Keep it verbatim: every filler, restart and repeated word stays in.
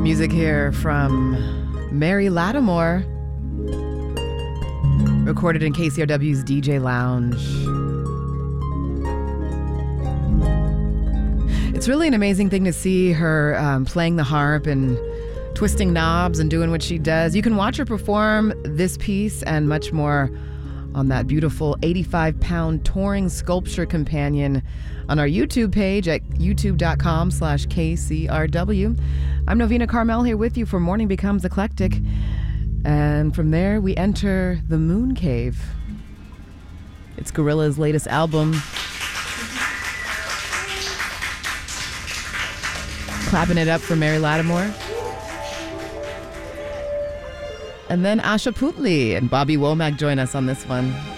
Music here from Mary Lattimore, recorded in K C R W's D J Lounge. It's really an amazing thing to see her um, playing the harp and twisting knobs and doing what she does. You can watch her perform this piece and much more on that beautiful eighty-five pound touring sculpture companion on our YouTube page at youtube.com slash KCRW. I'm Novena Carmel here with you for Morning Becomes Eclectic. And from there, we enter the Moon Cave. It's Gorillaz' latest album. Clapping it up for Mary Lattimore. And then Asha Puntli and Bobby Womack join us on this one.